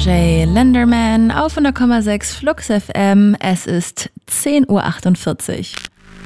Jay Lenderman auf 100,6 Flux FM. Es ist 10.48 Uhr.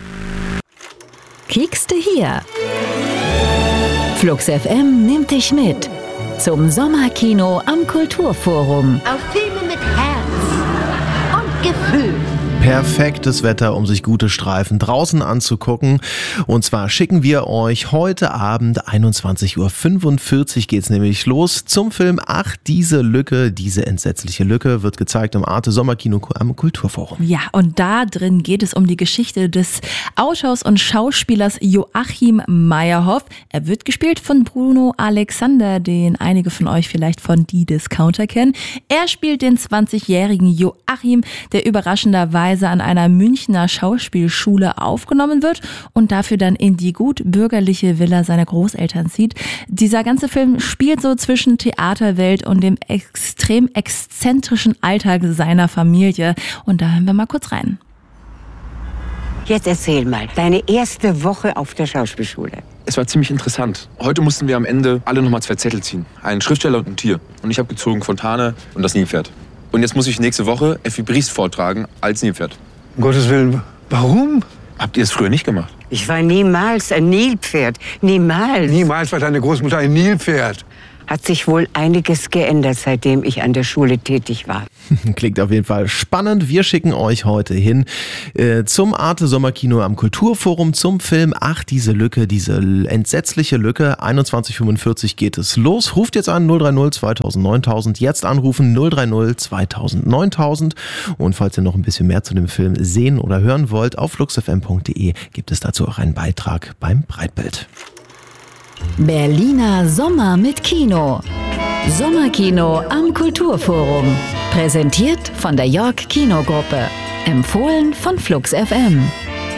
Kiekste hier. Flux FM nimmt dich mit zum Sommerkino am Kulturforum. Auf Filme mit Herz und Gefühl. Perfektes Wetter, um sich gute Streifen draußen anzugucken. Und zwar schicken wir euch heute Abend 21.45 Uhr geht's nämlich los zum Film Ach, diese Lücke, diese entsetzliche Lücke wird gezeigt im Arte Sommerkino am Kulturforum. Ja, und da drin geht es um die Geschichte des Autors und Schauspielers Joachim Meyerhoff. Er wird gespielt von Bruno Alexander, den einige von euch vielleicht von Die Discounter kennen. Er spielt den 20-jährigen Joachim, der überraschenderweise an einer Münchner Schauspielschule aufgenommen wird und dafür dann in die gut bürgerliche Villa seiner Großeltern zieht. Dieser ganze Film spielt so zwischen Theaterwelt und dem extrem exzentrischen Alltag seiner Familie. Und da hören wir mal kurz rein. Jetzt erzähl mal, deine erste Woche auf der Schauspielschule. Es war ziemlich interessant. Heute mussten wir am Ende alle nochmal 2 Zettel ziehen. Einen Schriftsteller und ein Tier. Und ich habe gezogen Fontane und das Nilpferd. Und jetzt muss ich nächste Woche Effi Briest vortragen als Nilpferd. Um Gottes Willen, warum? Habt ihr es früher nicht gemacht? Ich war niemals ein Nilpferd. Niemals. Niemals war deine Großmutter ein Nilpferd. Hat sich wohl einiges geändert, seitdem ich an der Schule tätig war. Klingt auf jeden Fall spannend. Wir schicken euch heute hin zum Arte Sommerkino am Kulturforum zum Film Ach, diese Lücke, diese entsetzliche Lücke. 21.45 geht es los. Ruft jetzt an 030 2000 9000. Jetzt anrufen 030 2000 9000. Und falls ihr noch ein bisschen mehr zu dem Film sehen oder hören wollt, auf fluxfm.de gibt es dazu auch einen Beitrag beim Breitbild. Berliner Sommer mit Kino. Sommerkino am Kulturforum. Präsentiert von der York Kinogruppe. Empfohlen von Flux FM.